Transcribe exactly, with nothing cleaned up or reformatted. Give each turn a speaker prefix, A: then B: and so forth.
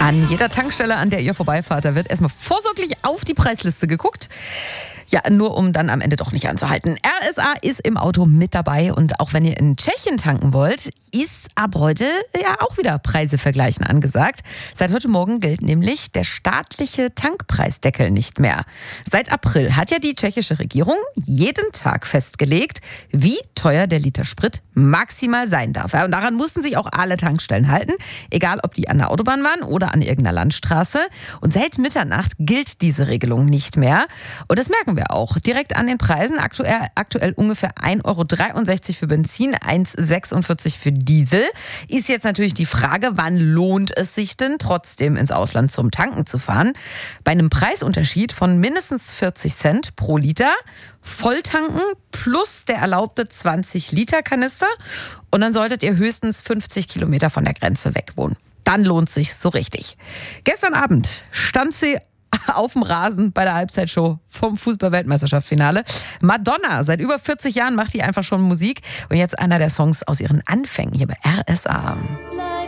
A: An jeder Tankstelle, an der ihr vorbeifahrt, da wird erstmal vorsorglich auf die Preisliste geguckt. Ja, nur um dann am Ende doch nicht anzuhalten. R S A ist im Auto mit dabei und auch wenn ihr in Tschechien tanken wollt, ist ab heute ja auch wieder Preise vergleichen angesagt. Seit heute Morgen gilt nämlich der staatliche Tankpreisdeckel nicht mehr. Seit April hat ja die tschechische Regierung jeden Tag festgelegt, wie teuer der Liter Sprit maximal sein darf. Ja, und daran mussten sich auch alle Tankstellen halten, egal ob die an der Autobahn waren oder an irgendeiner Landstraße. Und seit Mitternacht gilt diese Regelung nicht mehr. Und das merken wir auch direkt an den Preisen. Aktuell, aktuell ungefähr ein Euro dreiundsechzig für Benzin, eins Euro sechsundvierzig für Diesel. Ist jetzt natürlich die Frage, wann lohnt es sich denn trotzdem ins Ausland zum Tanken zu fahren? Bei einem Preisunterschied von mindestens vierzig Cent pro Liter, Volltanken plus der erlaubte zwanzig Liter Kanister und dann solltet ihr höchstens fünfzig Kilometer von der Grenze weg wohnen. Dann lohnt es sich so richtig. Gestern Abend stand sie auf dem Rasen bei der Halbzeitshow vom Fußball-Weltmeisterschaftsfinale. Madonna, seit über vierzig Jahren macht die einfach schon Musik und jetzt einer der Songs aus ihren Anfängen hier bei R S A.